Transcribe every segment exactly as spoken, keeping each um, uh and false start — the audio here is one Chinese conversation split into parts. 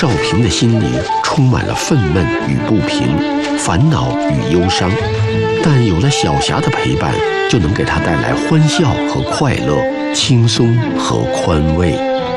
少平的心里充满了愤懑与不平，烦恼与忧伤。但有了小霞的陪伴，就能给他带来欢笑和快乐，轻松和宽慰。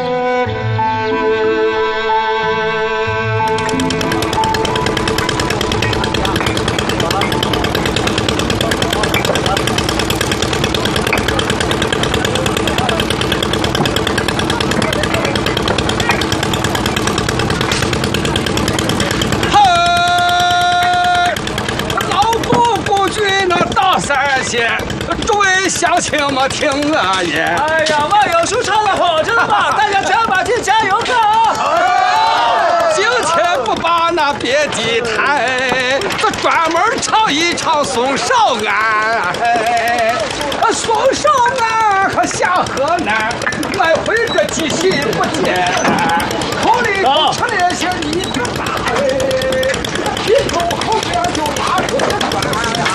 诸位乡亲们听啊也！ 哎呀，我有首唱的好着呢嘛，大家加把劲，加油歌啊！ 今天不把那别的谈，这专门唱一唱宋少安。宋少安和下河南，来回这几席不见，口里头吃那些一只大嘞，皮头后边就拉出个端来。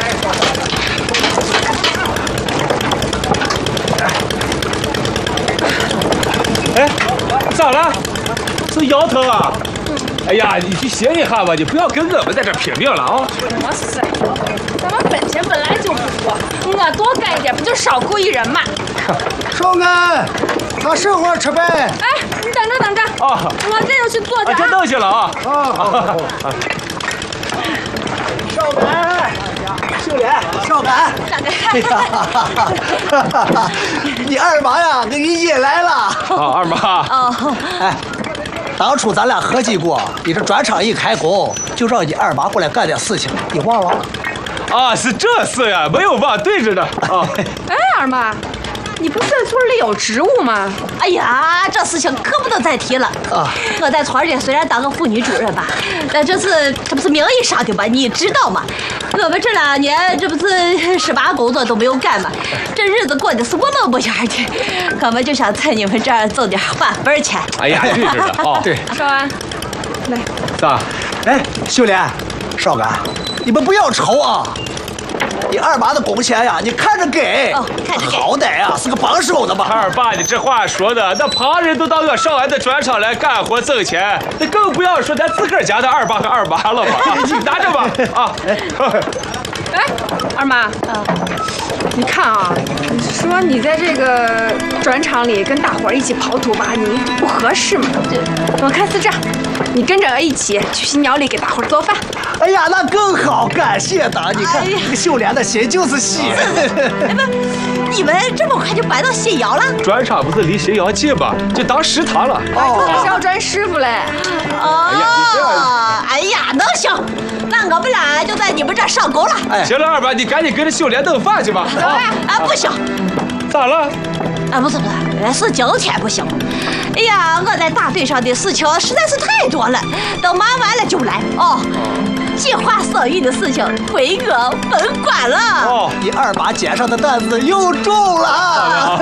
哎，咋了？是腰疼啊？哎呀，你去歇一下吧，你不要跟我们在这拼命了啊！ 我是，咱们本钱本来就不多，我多干一点不就少雇一人嘛？ 少安，把剩活吃呗。 哎，你等着等着啊！我这就去做去啊！ 这东西了啊！ 啊！少安，秀莲，少安，哎呀，你二妈呀，给你引来了。 啊，二妈。 哦。哎，当初咱俩合计过，你这砖厂一开工，就让你二妈过来干点事情，你忘了？ 啊，是这事呀，没有忘，对着呢。啊。 哎，二妈。你不是在村里有职务吗？ 哎呀，这事情可不能再提了啊！我在村里虽然当个妇女主任吧，但这是这不是名义上的吧？你知道吗？我们这两年这不是什么工作都没有干嘛，这日子过得是我们不样的。我们就想在你们这儿挣点换本钱。 哎呀，对着呢啊！对， 少安，来， 咋？ 哎，秀莲，少安，你们不要愁啊！你二妈的工钱呀，你看着给， 哦，看着给， 好歹呀是个帮手的嘛。 二爸，你这话说的，那旁人都到我少安的砖厂来干活挣钱，那更不要说咱自个儿家的二爸和二妈了吧？你拿着吧，啊！ 哎，二妈，啊，你看啊，你说你在这个砖厂里跟大伙儿一起刨土吧，你不合适嘛？对，我看是这样，你跟着我一起去新窑里给大伙儿做饭。 哎呀，那更好，感谢的。你看，这个秀莲的心就是细。 哎不，你们这么快就搬到新窑了？ 砖厂不是离新窑近吗？就当食堂了。 哦，是要砖师傅嘞。 哦，哎呀，能行，那我们俩就在你们这儿上工了。 哎，行了，二爸，你赶紧跟着秀莲弄饭去吧。 啊啊，不行。 咋了？ 啊，不是不是，是今天不行。哎呀，我在大队上的事情实在是太多了，等忙完了就来哦。计划生育的事情归我本管了。 哦， 你二妈肩上的担子又重了。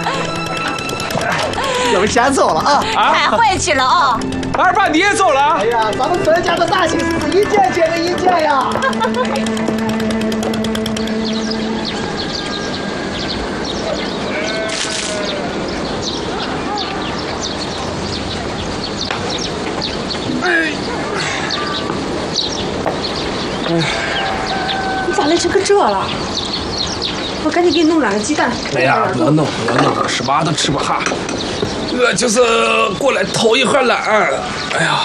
我们先走了啊！ 开会去了啊！ 二爸你也走了？ 哎呀，咱们村家的大喜事是一件接着一件呀。 哎，你咋累成个这了？我赶紧给你弄两个鸡蛋。 哎呀，不要弄，不要弄，什么都吃不下。我就是过来偷一会儿懒。哎呀，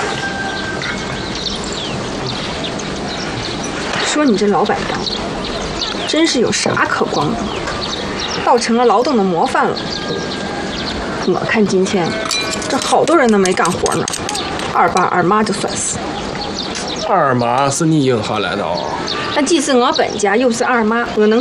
说你这老板当，真是有啥可光的，倒成了劳动的模范了。我看今天这好多人都没干活呢，二爸二妈就算死。 二妈是你应下来的哦。 那既是我本家，又是二妈，我能